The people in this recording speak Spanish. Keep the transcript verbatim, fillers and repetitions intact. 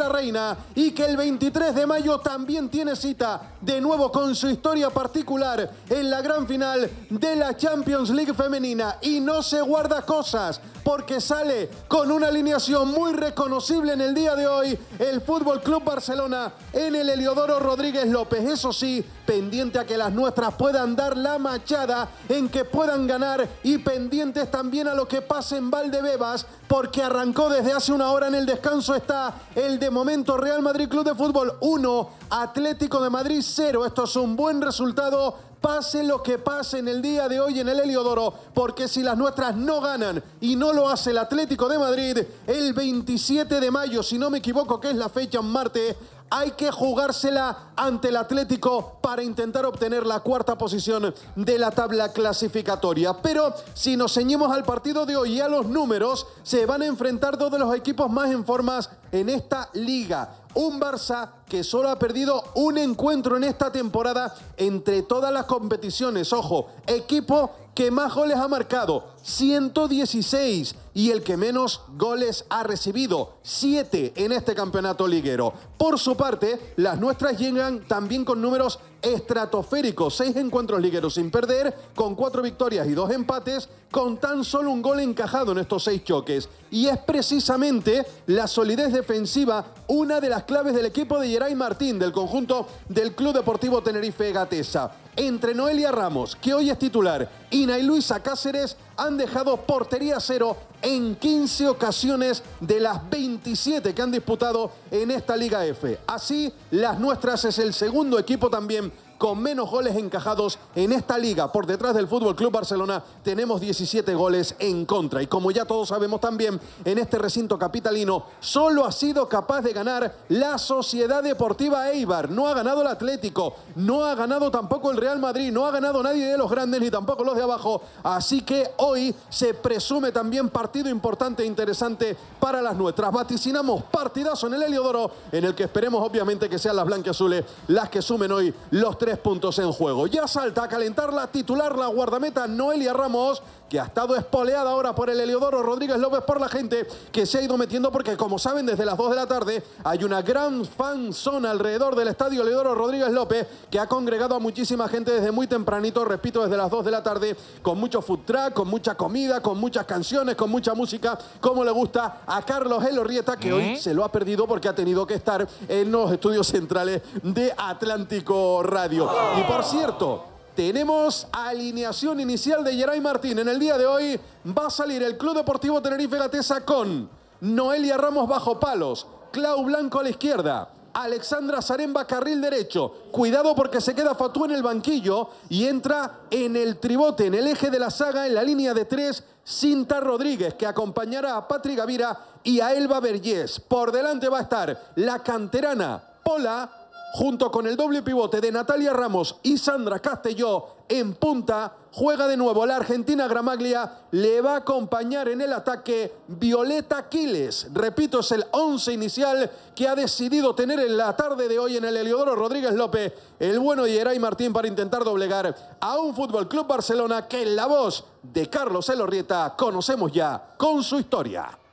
la Reina y que el veintitrés de mayo también tiene cita de nuevo con su historia particular en la gran final de la Champions League femenina. Y no se guarda cosas porque sale con una alineación muy reconocible en el día de hoy el Fútbol Club Barcelona en el Heliodoro Rodríguez López. Eso sí, pendiente a que las nuestras puedan dar la machada, en que puedan ganar y pendientes también a lo que pase en Valdebebas, porque arrancó desde hace una hora. En el descanso está el de momento Real Madrid Club de Fútbol uno, Atlético de Madrid cero. Esto es un buen resultado, pase lo que pase en el día de hoy en el Heliodoro, porque si las nuestras no ganan y no lo hace el Atlético de Madrid, el veintisiete de mayo, si no me equivoco, que es la fecha en martes, hay que jugársela ante el Atlético para intentar obtener la cuarta posición de la tabla clasificatoria. Pero si nos ceñimos al partido de hoy y a los números, se van a enfrentar dos de los equipos más en formas en esta liga. Un Barça que solo ha perdido un encuentro en esta temporada entre todas las competiciones. Ojo, equipo que más goles ha marcado, ciento dieciséis, y el que menos goles ha recibido, siete en este campeonato liguero. Por su parte, las nuestras llegan también con números estratosféricos, seis encuentros ligueros sin perder, con cuatro victorias y dos empates, con tan solo un gol encajado en estos seis choques. Y es precisamente la solidez defensiva una de las claves del equipo de Yeray Martín, del conjunto del Club Deportivo Tenerife Gatesa. Entre Noelia Ramos, que hoy es titular, y Nay Luisa Cáceres, han dejado portería cero en quince ocasiones de las veintisiete que han disputado en esta Liga F. Así, las nuestras es el segundo equipo también con menos goles encajados en esta liga. Por detrás del F C Barcelona tenemos diecisiete goles en contra. Y como ya todos sabemos también, en este recinto capitalino solo ha sido capaz de ganar la Sociedad Deportiva Eibar. No ha ganado el Atlético, no ha ganado tampoco el Real Madrid, no ha ganado nadie de los grandes ni tampoco los de abajo. Así que hoy se presume también partido importante e interesante para las nuestras. Vaticinamos partidazo en el Heliodoro, en el que esperemos obviamente que sean las blanquiazules las que sumen hoy los tres puntos en juego. Ya salta a calentar la titular, la guardameta Noelia Ramos, que ha estado espoleada ahora por el Heliodoro Rodríguez López, por la gente que se ha ido metiendo, porque como saben, desde las dos de la tarde hay una gran fan zona alrededor del estadio Heliodoro Rodríguez López, que ha congregado a muchísima gente desde muy tempranito, repito, desde las dos de la tarde, con mucho food truck, con mucha comida, con muchas canciones, con mucha música, como le gusta a Carlos Elorrieta, que hoy se lo ha perdido porque ha tenido que estar en los estudios centrales de Atlántico Radio. Y por cierto, tenemos alineación inicial de Yeray Martín. En el día de hoy va a salir el Club Deportivo Tenerife Gatesa con Noelia Ramos bajo palos, Clau Blanco a la izquierda, Alexandra Zaremba carril derecho. Cuidado porque se queda Fatú en el banquillo y entra en el tribote, en el eje de la saga, en la línea de tres, Cinta Rodríguez, que acompañará a Patri Gavira y a Elba Vergés. Por delante va a estar la canterana Pola, junto con el doble pivote de Natalia Ramos y Sandra Castelló. En punta juega de nuevo la argentina Gramaglia. Le va a acompañar en el ataque Violeta Aquiles. Repito, es el once inicial que ha decidido tener en la tarde de hoy en el Heliodoro Rodríguez López el bueno Yeray Martín, para intentar doblegar a un F C Barcelona que en la voz de Carlos Elorrieta conocemos ya con su historia.